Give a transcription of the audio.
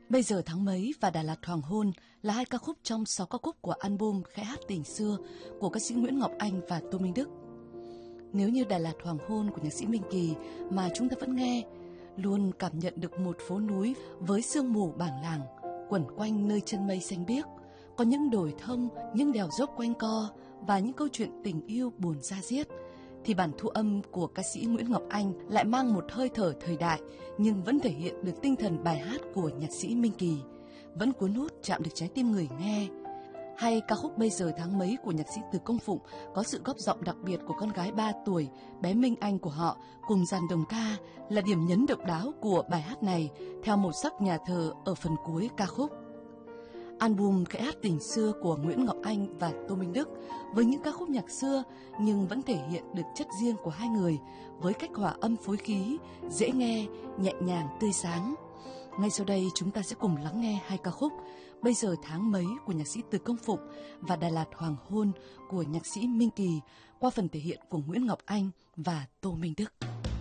Bây giờ tháng mấy và Đà Lạt hoàng hôn là 2 ca khúc trong 6 ca khúc của album Khẽ hát tình xưa của ca sĩ Nguyễn Ngọc Anh và Tô Minh Đức. Nếu như Đà Lạt hoàng hôn của nhạc sĩ Minh Kỳ mà chúng ta vẫn nghe, luôn cảm nhận được một phố núi với sương mù bản làng, quẩn quanh nơi chân mây xanh biếc, có những đồi thông, những đèo dốc quanh co và những câu chuyện tình yêu buồn da diết, thì bản thu âm của ca sĩ Nguyễn Ngọc Anh lại mang một hơi thở thời đại nhưng vẫn thể hiện được tinh thần bài hát của nhạc sĩ Minh Kỳ, vẫn cuốn hút chạm được trái tim người nghe. Hay ca khúc Bây giờ tháng mấy của nhạc sĩ Từ Công Phụng có sự góp giọng đặc biệt của con gái 3 tuổi, bé Minh Anh của họ cùng dàn đồng ca là điểm nhấn độc đáo của bài hát này theo màu sắc nhà thờ ở phần cuối ca khúc. Album Khẽ hát tình xưa của Nguyễn Ngọc Anh và Tô Minh Đức với những ca khúc nhạc xưa nhưng vẫn thể hiện được chất riêng của hai người với cách hòa âm phối khí, dễ nghe, nhẹ nhàng, tươi sáng. Ngay sau đây chúng ta sẽ cùng lắng nghe 2 ca khúc Bây giờ tháng mấy của nhạc sĩ Từ Công Phụng và Đà Lạt hoàng hôn của nhạc sĩ Minh Kỳ qua phần thể hiện của Nguyễn Ngọc Anh và Tô Minh Đức.